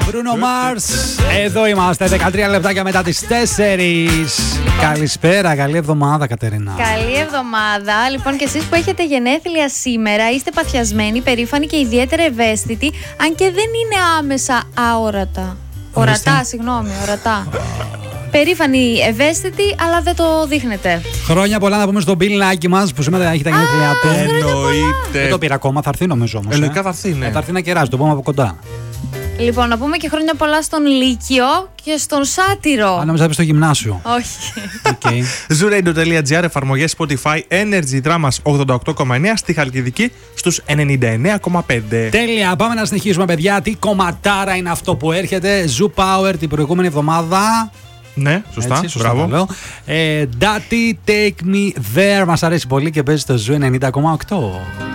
Bruno Mars. Εδώ είμαστε, 13 λεπτάκια μετά τις 4. Καλησπέρα, καλή εβδομάδα, Κατερίνα. Καλή εβδομάδα. Λοιπόν, και εσείς που έχετε γενέθλια σήμερα, είστε παθιασμένοι, περήφανοι και ιδιαίτερα ευαίσθητοι, αν και δεν είναι άμεσα αόρατα. Ορατά. Περήφανοι, ευαίσθητοι, αλλά δεν το δείχνετε. Χρόνια πολλά να πούμε στον Bill Nike μας που σήμερα έχει τα γενέθλιά του. Εννοείται. Δεν το πήρα ακόμα, θα έρθει νομίζω όμως. Λογικά θα έρθει, ναι. Θα έρθει να κεράσει, το πούμε από κοντά. Λοιπόν, να πούμε και χρόνια πολλά στον Λύκειο και στον Σάτυρο. Αν νόμιζα στο γυμνάσιο. Όχι. Okay. Zooradio.gr, εφαρμογές Spotify, Energy Dramas 88,9, στη Χαλκιδική στους 99,5. Τέλεια, πάμε να συνεχίσουμε, παιδιά. Τι κομματάρα είναι αυτό που έρχεται. Zoo Power την προηγούμενη εβδομάδα. Ναι, σωστά. Έτσι, σωστά μπράβο. Daddy Take Me There. Μας αρέσει πολύ και παίζει στο Zoo 90,8.